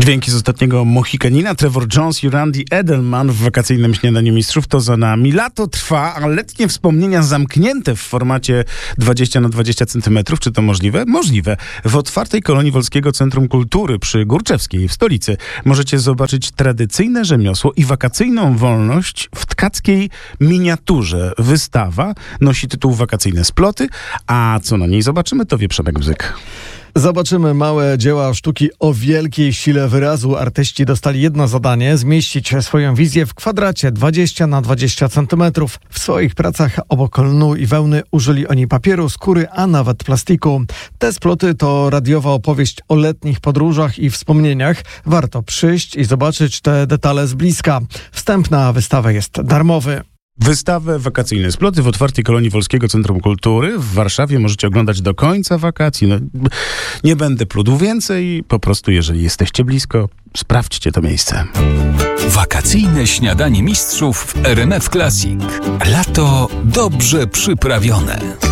Dźwięki z ostatniego Mohikanina, Trevor Jones i Randy Edelman w wakacyjnym śniadaniu mistrzów to za nami. Lato trwa, a letnie wspomnienia zamknięte w formacie 20x20 cm. Czy to możliwe? Możliwe. W otwartej kolonii Wolskiego Centrum Kultury przy Górczewskiej w stolicy możecie zobaczyć tradycyjne rzemiosło i wakacyjną wolność w tkackiej miniaturze. Wystawa nosi tytuł Wakacyjne sploty, a co na niej zobaczymy, to wie Przemek Bzyk. Zobaczymy małe dzieła sztuki o wielkiej sile wyrazu. Artyści dostali jedno zadanie: zmieścić swoją wizję w kwadracie 20x20 cm. W swoich pracach obok lnu i wełny użyli oni papieru, skóry, a nawet plastiku. Te sploty to radiowa opowieść o letnich podróżach i wspomnieniach. Warto przyjść i zobaczyć te detale z bliska. Wstęp na wystawę jest darmowy. Wystawę Wakacyjne sploty w otwartej kolonii Wolskiego Centrum Kultury w Warszawie możecie oglądać do końca wakacji. Nie będę pludł więcej, po prostu jeżeli jesteście blisko, sprawdźcie to miejsce. Wakacyjne śniadanie mistrzów w RMF Classic. Lato dobrze przyprawione.